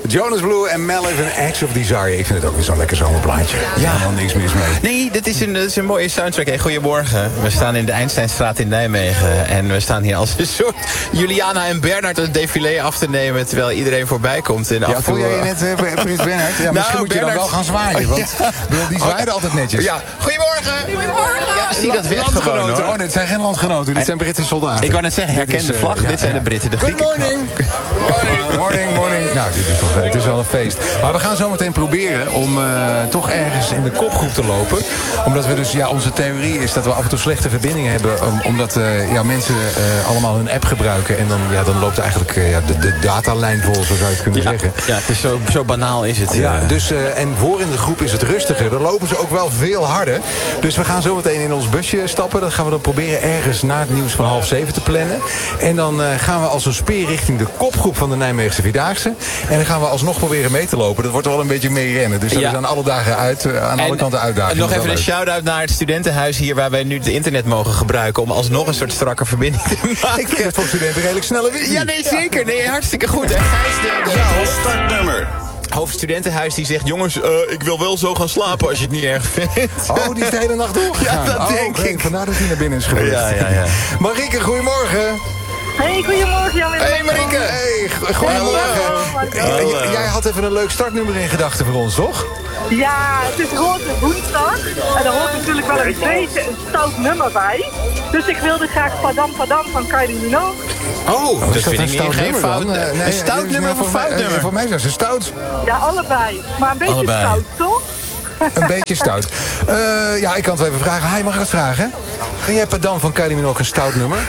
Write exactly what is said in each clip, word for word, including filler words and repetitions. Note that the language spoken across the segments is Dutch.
Jonas Blue en Maliv en Acts of Desire. Ik vind het ook weer zo'n lekker zomerplaatje. Ja, helemaal niks mis mee. Nee, dit is een, dit is een mooie soundtrack. Hey, goedemorgen. We staan in de Einsteinstraat in Nijmegen. En we staan hier als een soort Juliana en Bernhard een défilé af te nemen, terwijl iedereen voorbij komt. En ja, voel jij je net, uh, Prins Bernhard? Ja, misschien nou, moet je Bernhard... dan wel gaan zwaaien, want ja. die zwaaien altijd netjes. Ja, goedemorgen. Goedemorgen. Ja, zie dat weg gewoon, hoor. Oh, dit zijn geen landgenoten, dit zijn Britse soldaten. Ik wou net zeggen, herken de vlag. Uh, dit zijn ja. de Britten, de Grieken. Good morning. Morning, morning, morning. Nou, dit is toch, het is wel een feest. Maar we gaan zo meteen proberen om uh, toch ergens in de kopgroep te lopen. Omdat we dus, ja, onze theorie is dat we af en toe slechte verbindingen hebben. Um, omdat uh, ja, mensen uh, allemaal hun app gebruiken. En dan, ja, dan loopt eigenlijk uh, ja, de, de datalijn vol, zo zou je het kunnen ja. zeggen. Ja, het is zo, zo banaal is het. Ja, dus, uh, en voor in de groep is het rustiger. Dan lopen ze ook wel veel harder. Dus we gaan zo meteen in ons busje stappen. Dat gaan we dan proberen ergens na het nieuws van half zeven te plannen. En dan uh, gaan we als een speer richting de kopgroep van de Nijmeegse Vierdaagse. En dan gaan we alsnog proberen mee te lopen. Dat wordt wel een beetje mee rennen. Dus dat ja. is aan alle dagen uit, uh, aan en, alle kanten uitdaging. En nog even een shout-out naar het studentenhuis hier, waar wij nu het internet mogen gebruiken om alsnog een soort strakke verbinding te maken. Ik vind het voor studenten redelijk snelle wifi. Ja, nee, zeker. Nee, hartstikke goed. En Gijs de jouw startnummer. Hoofdstudentenhuis die zegt, jongens, uh, ik wil wel zo gaan slapen als je het niet erg vindt. Oh, die is de hele nacht doorgegaan. Ja, dat oh, denk okay. ik. Vandaar dat hij naar binnen is geweest. Ja, ja, ja. Marieke, goedemorgen. Hey, goedemorgen Jan. Hey Marieke. Hey, goedemorgen. Hallo. J- jij had even een leuk startnummer in gedachten voor ons, toch? Ja, het is Roze Woensdag. En daar hoort natuurlijk wel een beetje een stout nummer bij. Dus ik wilde graag Padam Padam van Kylie Minogue. Oh, oh dat vind ik niet geen fout. Uh, nee, een stout nee, nummer of een fout nummer? Voor mij zijn ze stout. Ja, allebei. Maar een beetje allebei. stout, toch? Een beetje stout. Uh, ja, ik kan het wel even vragen. Hij mag ik het vragen? Vind jij Padam van Kylie Minogue een stout nummer?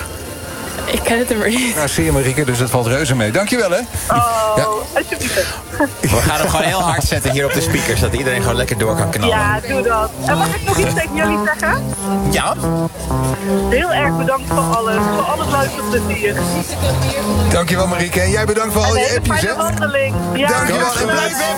Ik ken het nummer niet. Ja, zie je Marieke, dus dat valt reuze mee. Dankjewel, hè. Oh, ja. Alsjeblieft. We gaan hem gewoon heel hard zetten hier op de speakers, zodat iedereen gewoon lekker door kan knallen. Ja, doe dat. En mag ik nog iets tegen jullie zeggen? Ja. Heel erg bedankt voor alles. Voor alles luisterplezier. Dankjewel Marieke. En jij bedankt voor al je appjes, hè. Wandeling. Ja, dankjewel. En blijf